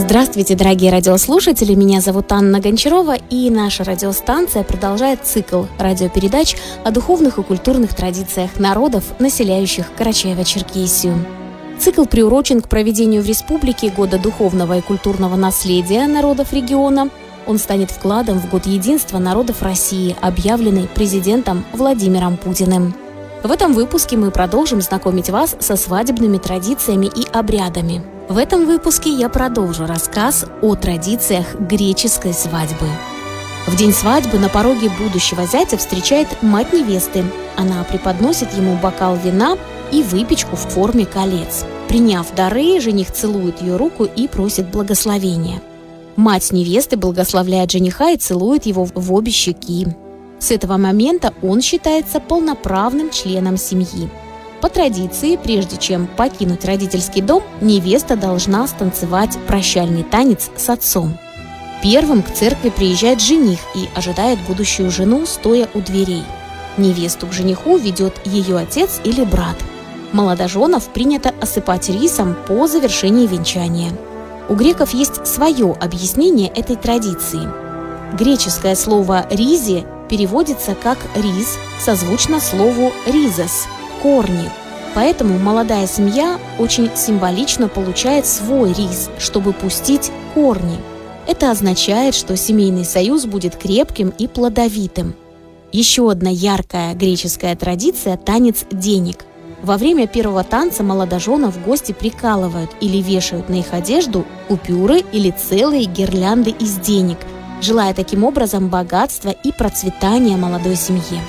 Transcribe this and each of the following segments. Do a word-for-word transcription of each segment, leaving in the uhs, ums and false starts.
Здравствуйте, дорогие радиослушатели, меня зовут Анна Гончарова, и наша радиостанция продолжает цикл радиопередач о духовных и культурных традициях народов, населяющих Карачаево-Черкесию. Цикл приурочен к проведению в республике Года духовного и культурного наследия народов региона. Он станет вкладом в Год единства народов России, объявленный президентом Владимиром Путиным. В этом выпуске мы продолжим знакомить вас со свадебными традициями и обрядами. В этом выпуске я продолжу рассказ о традициях греческой свадьбы. В день свадьбы на пороге будущего зятя встречает мать невесты. Она преподносит ему бокал вина и выпечку в форме колец. Приняв дары, жених целует ее руку и просит благословения. Мать невесты благословляет жениха и целует его в обе щеки. С этого момента он считается полноправным членом семьи. По традиции, прежде чем покинуть родительский дом, невеста должна станцевать прощальный танец с отцом. Первым к церкви приезжает жених и ожидает будущую жену, стоя у дверей. Невесту к жениху ведет ее отец или брат. Молодоженов принято осыпать рисом по завершении венчания. У греков есть свое объяснение этой традиции. Греческое слово «ризи» переводится как «рис», созвучно слову «ризос» – «корни». Поэтому молодая семья очень символично получает свой рис, чтобы пустить корни. Это означает, что семейный союз будет крепким и плодовитым. Еще одна яркая греческая традиция – танец денег. Во время первого танца молодоженов гости прикалывают или вешают на их одежду купюры или целые гирлянды из денег, желая таким образом богатства и процветания молодой семье.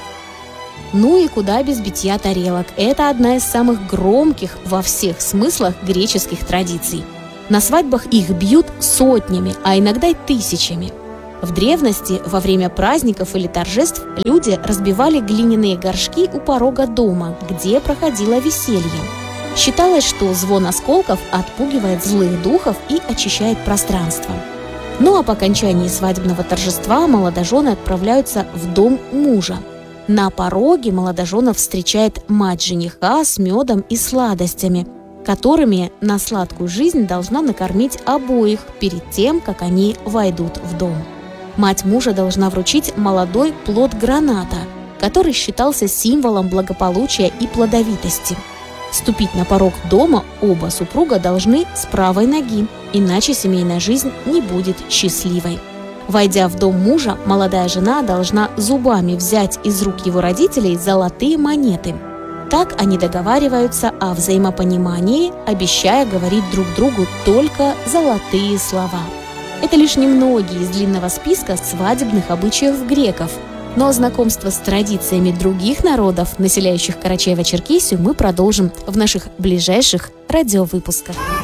Ну и куда без битья тарелок. Это одна из самых громких во всех смыслах греческих традиций. На свадьбах их бьют сотнями, а иногда и тысячами. В древности, во время праздников или торжеств, люди разбивали глиняные горшки у порога дома, где проходило веселье. Считалось, что звон осколков отпугивает злых духов и очищает пространство. Ну а по окончании свадебного торжества молодожены отправляются в дом мужа. На пороге молодоженов встречает мать жениха с медом и сладостями, которыми на сладкую жизнь должна накормить обоих перед тем, как они войдут в дом. Мать мужа должна вручить молодой плод граната, который считался символом благополучия и плодовитости. Ступить на порог дома оба супруга должны с правой ноги, иначе семейная жизнь не будет счастливой. Войдя в дом мужа, молодая жена должна зубами взять из рук его родителей золотые монеты. Так они договариваются о взаимопонимании, обещая говорить друг другу только золотые слова. Это лишь немногие из длинного списка свадебных обычаев греков. Но знакомство с традициями других народов, населяющих Карачаево-Черкесию, мы продолжим в наших ближайших радиовыпусках.